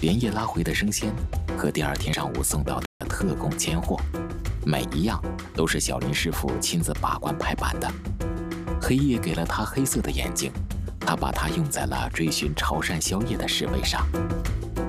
连夜拉回的生鲜和第二天上午送到的特供千货，每一样都是小林师傅亲自把关排版的。黑夜给了他黑色的眼睛，他把它用在了追寻潮汕宵夜的侍卫上。